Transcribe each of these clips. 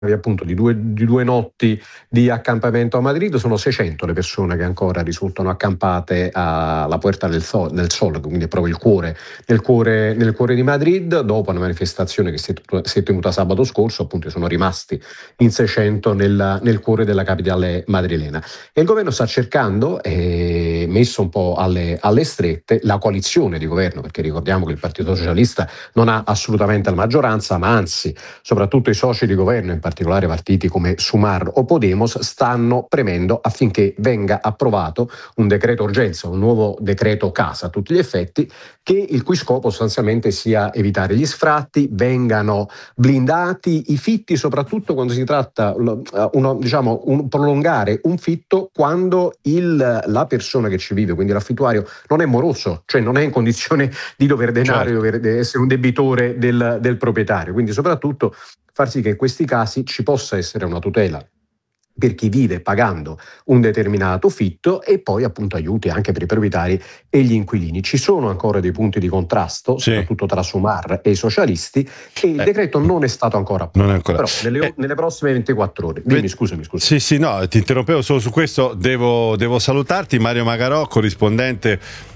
appunto di due notti di accampamento a Madrid. Sono 600 le persone che ancora risultano accampate alla Puerta del Sol, quindi proprio nel cuore di Madrid, dopo una manifestazione che si è tenuta sabato scorso. Appunto sono rimasti in 600 nel cuore della capitale madrilena, e il governo sta cercando, messo un po' alle strette, la coalizione di governo, perché ricordiamo che il Partito Socialista non ha assolutamente la maggioranza, ma anzi soprattutto i soci di governo, in particolare partiti come Sumar o Podemos, stanno premendo affinché venga approvato un decreto urgenza, un nuovo decreto casa a tutti gli effetti, il cui scopo sostanzialmente sia evitare gli sfratti, vengano blindati i fitti, soprattutto quando si tratta prolungare un fitto quando la persona che ci vive, quindi l'affittuario, non è moroso, cioè non è in condizione di dover denaro, certo, di dover essere un debitore del proprietario. Quindi soprattutto far sì che in questi casi ci possa essere una tutela per chi vive pagando un determinato fitto, e poi appunto aiuti anche per i proprietari e gli inquilini. Ci sono ancora dei punti di contrasto, soprattutto tra Sumar e i socialisti, e il decreto non è stato ancora approvato. Però nelle prossime 24 ore. Dimmi, scusami. Sì, no, ti interrompevo solo su questo. Devo salutarti. Mario Magarò, corrispondente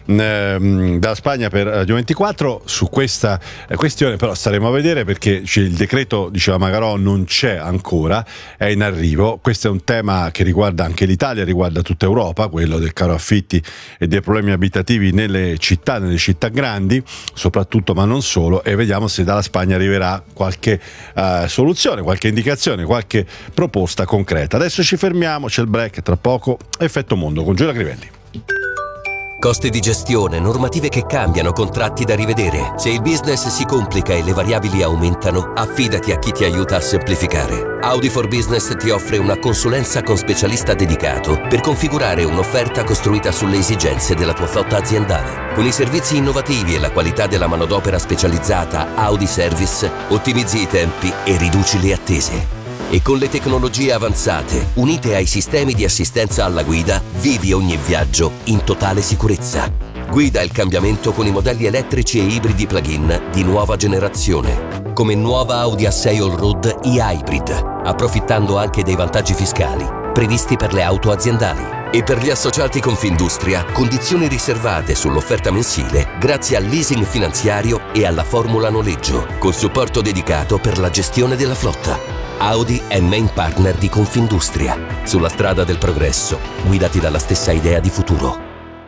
dalla Spagna per Radio 24 su questa questione, però staremo a vedere, perché il decreto, diceva Magarò, non c'è ancora, è in arrivo. Questo è un tema che riguarda anche l'Italia, riguarda tutta Europa, quello del caro affitti e dei problemi abitativi nelle città grandi soprattutto, ma non solo, e vediamo se dalla Spagna arriverà qualche soluzione, qualche indicazione, qualche proposta concreta. Adesso ci fermiamo, c'è il break, tra poco Effetto Mondo con Giulia Crivelli. Costi di gestione, normative che cambiano, contratti da rivedere. Se il business si complica e le variabili aumentano, affidati a chi ti aiuta a semplificare. Audi for Business ti offre una consulenza con specialista dedicato per configurare un'offerta costruita sulle esigenze della tua flotta aziendale. Con i servizi innovativi e la qualità della manodopera specializzata Audi Service, ottimizzi i tempi e riduci le attese. E con le tecnologie avanzate, unite ai sistemi di assistenza alla guida, vivi ogni viaggio in totale sicurezza. Guida il cambiamento con i modelli elettrici e ibridi plug-in di nuova generazione, come nuova Audi A6 Allroad e-Hybrid, approfittando anche dei vantaggi fiscali previsti per le auto aziendali. E per gli associati Confindustria, condizioni riservate sull'offerta mensile grazie al leasing finanziario e alla formula noleggio, col supporto dedicato per la gestione della flotta. Audi è main partner di Confindustria. Sulla strada del progresso, guidati dalla stessa idea di futuro.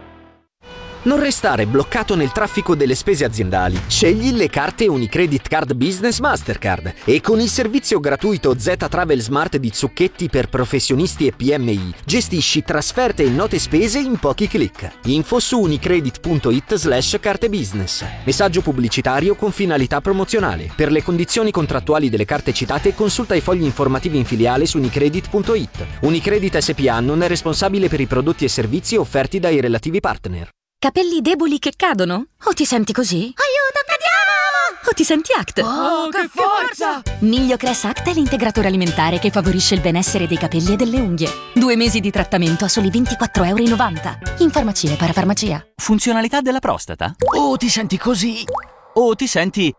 Non restare bloccato nel traffico delle spese aziendali. Scegli le carte Unicredit Card Business Mastercard e con il servizio gratuito Z Travel Smart di Zucchetti per professionisti e PMI gestisci trasferte e note spese in pochi clic. Info su unicredit.it/carte business. Messaggio pubblicitario con finalità promozionale. Per le condizioni contrattuali delle carte citate consulta i fogli informativi in filiale su unicredit.it. Unicredit SPA non è responsabile per i prodotti e servizi offerti dai relativi partner. Capelli deboli che cadono? O ti senti così? Aiuto, cadiamo! O ti senti ACT? Oh, che forza! Migliocress ACT è l'integratore alimentare che favorisce il benessere dei capelli e delle unghie. 2 mesi di trattamento a soli €24,90. In farmacia e parafarmacia. Funzionalità della prostata? O ti senti così? O ti senti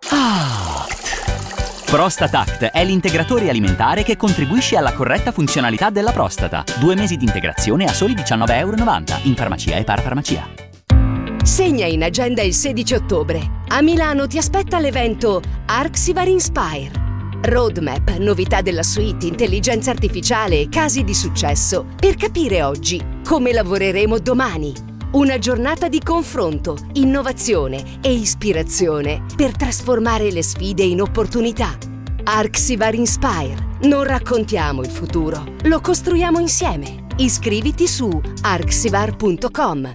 ACT? ProstataCT è l'integratore alimentare che contribuisce alla corretta funzionalità della prostata. 2 mesi di integrazione a soli €19,90. In farmacia e parafarmacia. Segna in agenda il 16 ottobre. A Milano ti aspetta l'evento Arxivar Inspire. Roadmap, novità della suite, intelligenza artificiale e casi di successo per capire oggi come lavoreremo domani. Una giornata di confronto, innovazione e ispirazione per trasformare le sfide in opportunità. Arxivar Inspire. Non raccontiamo il futuro, lo costruiamo insieme. Iscriviti su arxivar.com.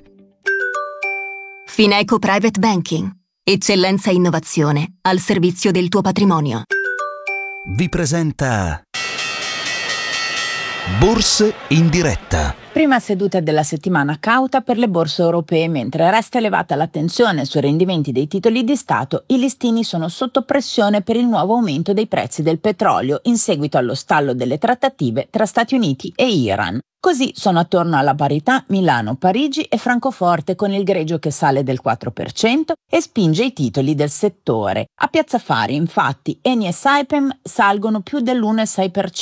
Fineco Private Banking. Eccellenza e innovazione al servizio del tuo patrimonio. Vi presenta Borse in diretta. Prima seduta della settimana cauta per le borse europee, mentre resta elevata l'attenzione sui rendimenti dei titoli di Stato, i listini sono sotto pressione per il nuovo aumento dei prezzi del petrolio in seguito allo stallo delle trattative tra Stati Uniti e Iran. Così sono attorno alla parità Milano, Parigi e Francoforte, con il greggio che sale del 4% e spinge i titoli del settore. A Piazza Affari, infatti, Eni e Saipem salgono più dell'1,6%,